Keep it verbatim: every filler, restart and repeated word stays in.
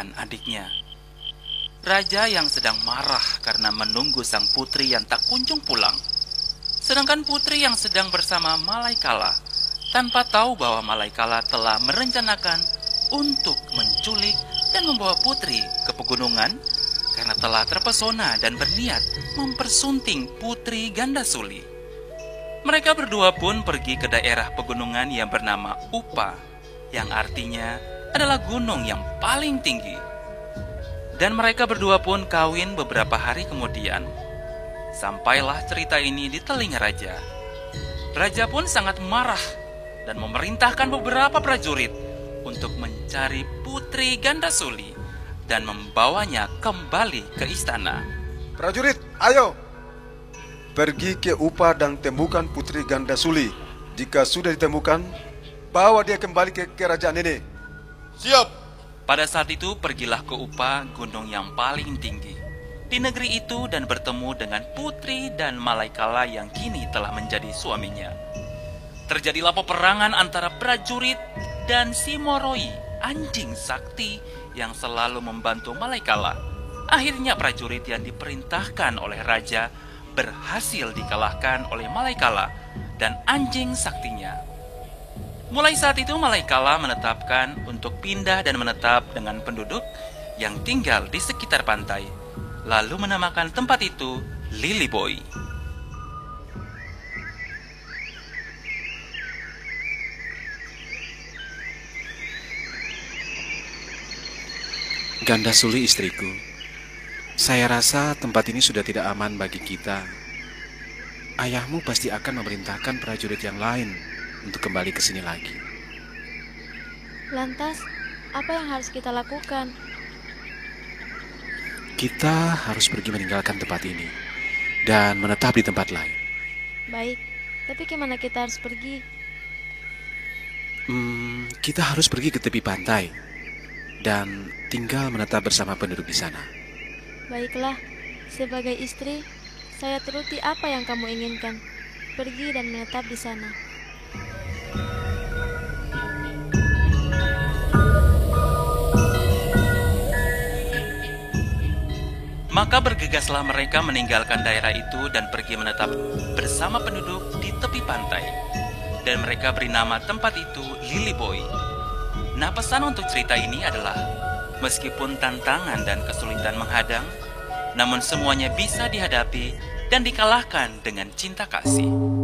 adiknya. Raja yang sedang marah karena menunggu sang putri yang tak kunjung pulang. Sedangkan putri yang sedang bersama Malaikala tanpa tahu bahwa Malaikala telah merencanakan untuk menculik dan membawa putri ke pegunungan karena telah terpesona dan berniat mempersunting putri Gandasuli. Mereka berdua pun pergi ke daerah pegunungan yang bernama Upa, yang artinya adalah gunung yang paling tinggi. Dan mereka berdua pun kawin beberapa hari kemudian. Sampailah cerita ini di telinga raja. Raja pun sangat marah dan memerintahkan beberapa prajurit untuk mencari putri Gandasuli dan membawanya kembali ke istana. Prajurit, ayo! Pergi ke Upa dan temukan putri Gandasuli. Jika sudah ditemukan, bawa dia kembali ke kerajaan ini. Siap! Pada saat itu pergilah ke Upa, gunung yang paling tinggi di negeri itu, dan bertemu dengan putri dan Malaikala yang kini telah menjadi suaminya. Terjadilah peperangan antara prajurit dan si Moroi, anjing sakti yang selalu membantu Malaikala. Akhirnya prajurit yang diperintahkan oleh raja berhasil dikalahkan oleh Malaikala dan anjing saktinya. Mulai saat itu Malaikala menetapkan untuk pindah dan menetap dengan penduduk yang tinggal di sekitar pantai, lalu menamakan tempat itu Lilyboy. Gandasuli istriku, saya rasa tempat ini sudah tidak aman bagi kita. Ayahmu pasti akan memerintahkan prajurit yang lain untuk kembali ke sini lagi. Lantas, apa yang harus kita lakukan? Kita harus pergi meninggalkan tempat ini dan menetap di tempat lain. Baik, tapi kemana kita harus pergi? Hmm, kita harus pergi ke tepi pantai dan tinggal menetap bersama penduduk di sana. Baiklah, sebagai istri, saya turuti apa yang kamu inginkan. Pergi dan menetap di sana. Maka bergegaslah mereka meninggalkan daerah itu dan pergi menetap bersama penduduk di tepi pantai. Dan mereka beri nama tempat itu Lilyboy. Nah, pesan untuk cerita ini adalah, meskipun tantangan dan kesulitan menghadang, namun semuanya bisa dihadapi dan dikalahkan dengan cinta kasih.